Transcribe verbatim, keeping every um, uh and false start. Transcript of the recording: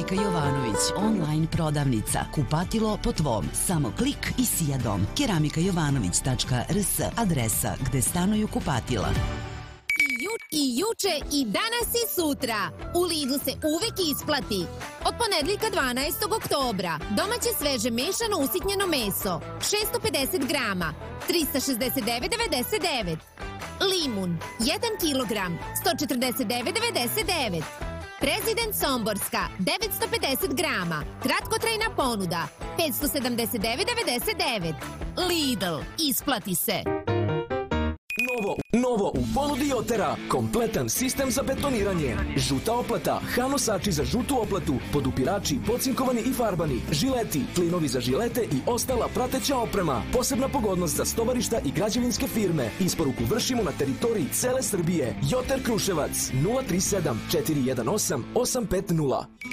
Keramika Jovanović, online prodavnica. Kupatilo po tvom. Samo klik i sija dom. keramika jovanović tačka r s, adresa gde stanuju kupatila. I juče, i danas i sutra. U Lidlu se uvek isplati. Od ponedjeljka dvanaestog oktobra domaće sveže mešano usitnjeno meso šesto pedeset grama, trista šezdeset devet devedeset devet. Limun jedan kilogram, sto četrdeset devet devedeset devet. Prezident Somborska devetsto pedeset grama, kratkotrajna ponuda petsto sedamdeset devet devedeset devet. Lidl, isplati se. Novo, novo u ponudi Jotera, kompletan sistem za betoniranje. Žuta oplata, hanosači za žutu oplatu, podupirači, pocinkovani i farbani, žileti, klinovi za žilete i ostala prateća oprema. Posebna pogodnost za stovarišta i građevinske firme. Isporuku vršimo na teritoriji cele Srbije. Joter Kruševac nula tri sedam četiri jedan osam osam pet nula.